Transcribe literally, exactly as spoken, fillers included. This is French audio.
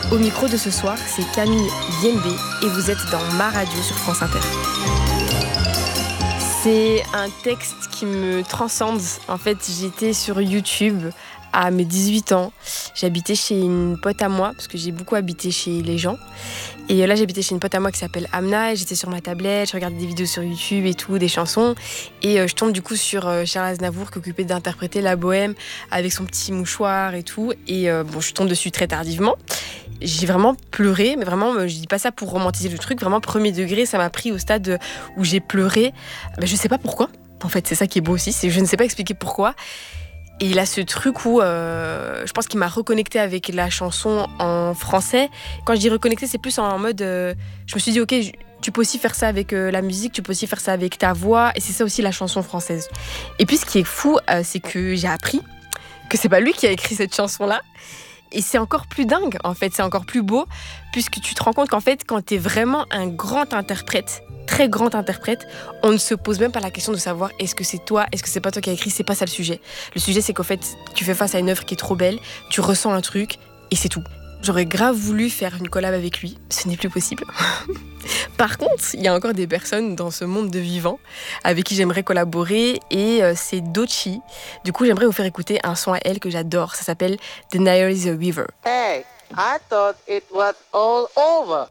Au micro de ce soir, c'est Camille Yenbe et vous êtes dans Ma Radio sur France Inter. C'est un texte qui me transcende. En fait, j'étais sur YouTube à mes dix-huit ans. J'habitais chez une pote à moi, parce que j'ai beaucoup habité chez les gens. Et là, j'habitais chez une pote à moi qui s'appelle Amna. Et j'étais sur ma tablette, je regardais des vidéos sur YouTube et tout, des chansons. Et euh, je tombe du coup sur euh, Charles Aznavour qui occupait d'interpréter La Bohème avec son petit mouchoir et tout. Et euh, bon, je tombe dessus très tardivement. J'ai vraiment pleuré, mais vraiment, je dis pas ça pour romantiser le truc. Vraiment, premier degré, ça m'a pris au stade où j'ai pleuré. Ben, je sais pas pourquoi. En fait, c'est ça qui est beau aussi, c'est je ne sais pas expliquer pourquoi. Et il a ce truc où euh, je pense qu'il m'a reconnecté avec la chanson en français. Quand je dis reconnecté, c'est plus en mode... Euh, je me suis dit, ok, tu peux aussi faire ça avec euh, la musique, tu peux aussi faire ça avec ta voix. Et c'est ça aussi la chanson française. Et puis ce qui est fou, euh, c'est que j'ai appris que c'est pas lui qui a écrit cette chanson-là. Et c'est encore plus dingue, en fait, c'est encore plus beau, puisque tu te rends compte qu'en fait, quand t'es vraiment un grand interprète, très grand interprète, on ne se pose même pas la question de savoir est-ce que c'est toi, est-ce que c'est pas toi qui as écrit, c'est pas ça le sujet. Le sujet, c'est qu'en fait, tu fais face à une œuvre qui est trop belle, tu ressens un truc, et c'est tout. J'aurais grave voulu faire une collab avec lui, ce n'est plus possible. Par contre, il y a encore des personnes dans ce monde de vivants avec qui j'aimerais collaborer et euh, c'est Doechii. Du coup, j'aimerais vous faire écouter un son à elle que j'adore. Ça s'appelle The Nile is a River. Hey, I thought it was all over.